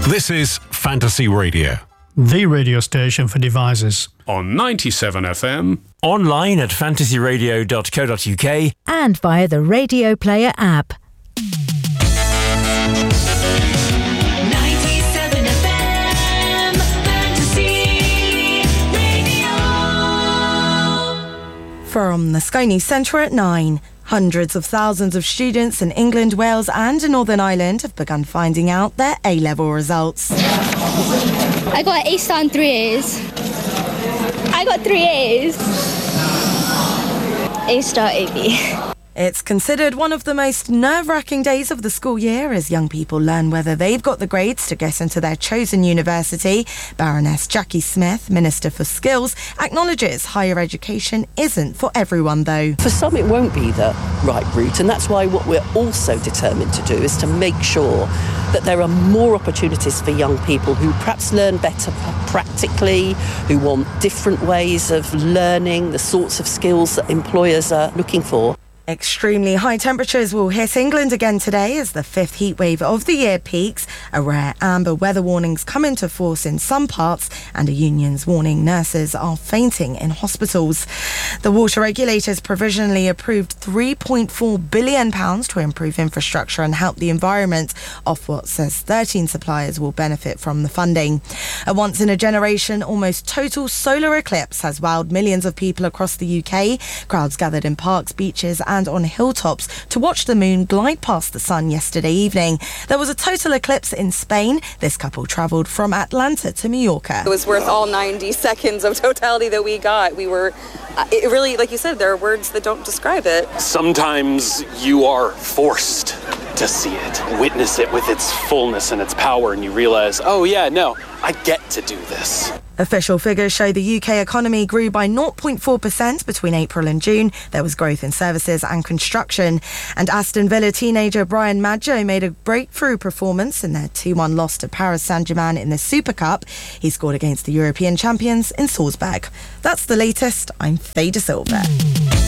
This is Fantasy Radio, the radio station for devices. On 97 FM. Online at fantasyradio.co.uk. And via the Radio Player app. 97 FM Fantasy Radio. From the Sky News Centre at 9. Hundreds of thousands of students in England, Wales and Northern Ireland have begun finding out their A-level results. I got an A star and 3 A's. I got 3 A's. A star, A B. It's considered one of the most nerve-wracking days of the school year as young people learn whether they've got the grades to get into their chosen university. Baroness Jackie Smith, Minister for Skills, acknowledges higher education isn't for everyone though. For some it won't be the right route, and that's why what we're also determined to do is to make sure that there are more opportunities for young people who perhaps learn better practically, who want different ways of learning, the sorts of skills that employers are looking for. Extremely high temperatures will hit England again today as the 5th heatwave of the year peaks. A rare amber weather warnings come into force in some parts and a union's warning nurses are fainting in hospitals. The water regulators provisionally approved £3.4 billion to improve infrastructure and help the environment. Ofwat says 13 suppliers will benefit from the funding. A once-in-a-generation, almost total solar eclipse has wowed millions of people across the UK. Crowds gathered in parks, beaches and on hilltops to watch the moon glide past the sun yesterday evening. There was a total eclipse in Spain. This couple travelled from Atlanta to Mallorca. It was worth all 90 seconds of totality that we got. It really, like you said, there are words that don't describe it. Sometimes you are forced to see it, witness it with its fullness and its power, and you realize, oh yeah, no, I get to do this. Official figures show the UK economy grew by 0.4% between April and June. There was growth in services and construction. And Aston Villa teenager Brian Maggio made a breakthrough performance in their 2-1 loss to Paris Saint-Germain in the Super Cup. He scored against the European champions in Salzburg. That's the latest. I'm Faye De Silva.